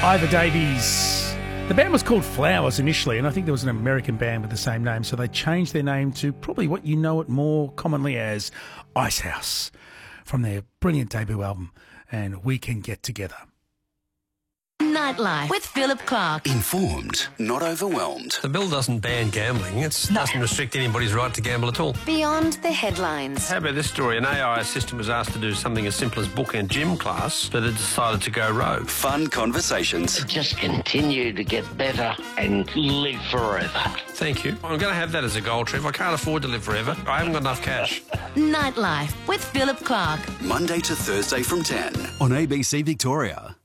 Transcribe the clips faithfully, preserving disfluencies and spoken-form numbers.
Ivor Davies. The band was called Flowers initially, and I think there was an American band with the same name, so they changed their name to probably what you know it more commonly as Icehouse from their brilliant debut album, And We Can Get Together. Nightlife with Philip Clark. Informed, not overwhelmed. The bill doesn't ban gambling. It no. doesn't restrict anybody's right to gamble at all. Beyond the headlines. How about this story? An A I assistant was asked to do something as simple as book a gym class, but it decided to go rogue. Fun conversations. Just continue to get better and live forever. Thank you. I'm going to have that as a goal, Trev. I can't afford to live forever. I haven't got enough cash. Nightlife with Philip Clark. Monday to Thursday from ten on A B C Victoria.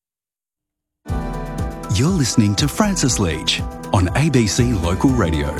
You're listening to Francis Leach on A B C Local Radio.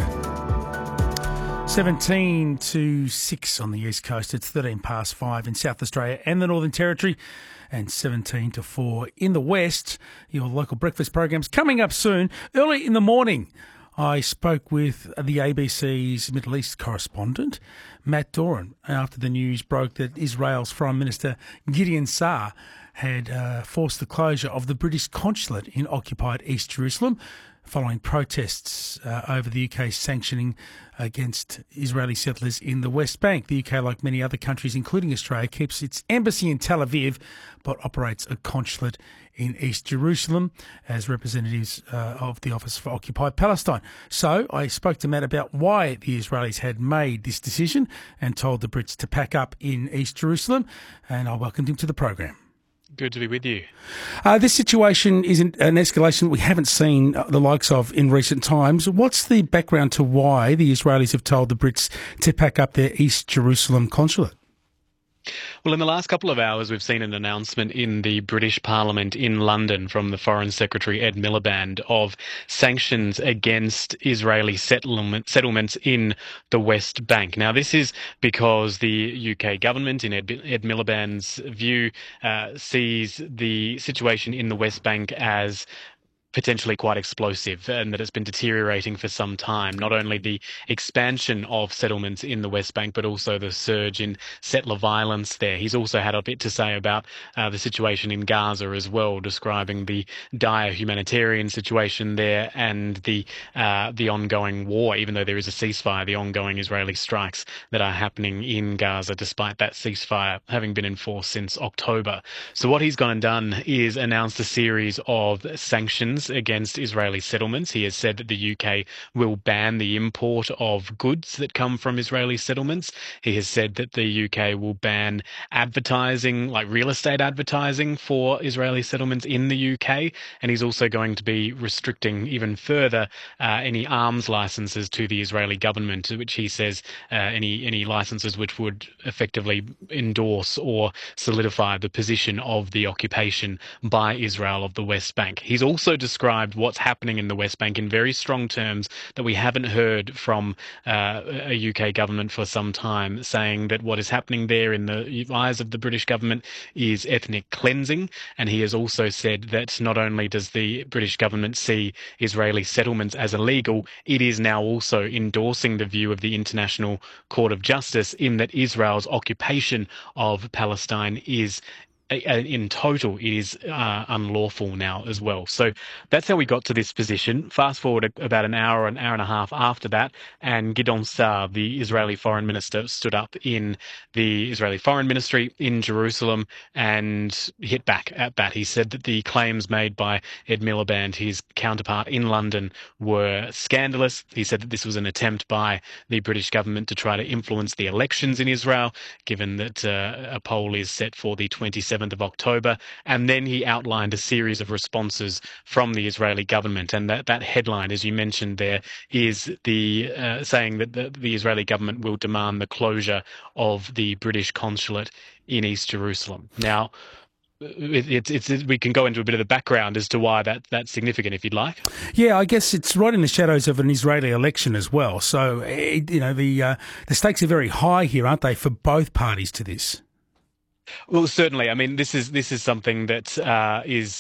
seventeen to six on the East Coast. It's thirteen past five in South Australia and the Northern Territory, and seventeen to four in the West. Your local breakfast program's coming up soon. Early in the morning, I spoke with the A B C's Middle East correspondent, Matt Doran, after the news broke that Israel's Foreign Minister Gideon Saar had uh, forced the closure of the British consulate in occupied East Jerusalem following protests uh, over the U K's sanctioning against Israeli settlers in the West Bank. The U K, like many other countries, including Australia, keeps its embassy in Tel Aviv but operates a consulate in East Jerusalem as representatives uh, of the Office for Occupied Palestine. So I spoke to Matt about why the Israelis had made this decision and told the Brits to pack up in East Jerusalem, and I welcomed him to the program. Good to be with you. Uh, this situation is an, an escalation we haven't seen the likes of in recent times. What's the background to why the Israelis have told the Brits to pack up their East Jerusalem consulate? Well, in the last couple of hours, we've seen an announcement in the British Parliament in London from the Foreign Secretary Ed Miliband of sanctions against Israeli settlement, settlements in the West Bank. Now, this is because the U K government, in Ed, Ed Miliband's view, uh, sees the situation in the West Bank as potentially quite explosive, and that it's been deteriorating for some time. Not only the expansion of settlements in the West Bank, but also the surge in settler violence there. He's also had a bit to say about uh, the situation in Gaza as well, describing the dire humanitarian situation there and the uh, the ongoing war, even though there is a ceasefire, the ongoing Israeli strikes that are happening in Gaza, despite that ceasefire having been enforced since October. So what he's gone and done is announced a series of sanctions against Israeli settlements. He has said that the U K will ban the import of goods that come from Israeli settlements. He has said that the U K will ban advertising, like real estate advertising for Israeli settlements in the U K. And he's also going to be restricting even further uh, any arms licenses to the Israeli government, which he says uh, any, any licenses which would effectively endorse or solidify the position of the occupation by Israel of the West Bank. He's also described what's happening in the West Bank in very strong terms that we haven't heard from uh, a U K government for some time, saying that what is happening there in the eyes of the British government is ethnic cleansing. And he has also said that not only does the British government see Israeli settlements as illegal, it is now also endorsing the view of the International Court of Justice in that Israel's occupation of Palestine is in total, it is uh, unlawful now as well. So that's how we got to this position. Fast forward about an hour, an hour and a half after that, and Gideon Saar, the Israeli foreign minister, stood up in the Israeli foreign ministry in Jerusalem and hit back at that. He said that the claims made by Ed Miliband, his counterpart in London, were scandalous. He said that this was an attempt by the British government to try to influence the elections in Israel, given that uh, a poll is set for the twenty-seventh of October. And then he outlined a series of responses from the Israeli government. And that, that headline, as you mentioned there, is the uh, saying that the, the Israeli government will demand the closure of the British consulate in East Jerusalem. Now, It's, it's, it's, we can go into a bit of the background as to why that, that's significant, if you'd like. Yeah, I guess it's right in the shadows of an Israeli election as well. So, you know, the uh, the stakes are very high here, aren't they, for both parties to this? Well, certainly. I mean, this is this is something that uh, is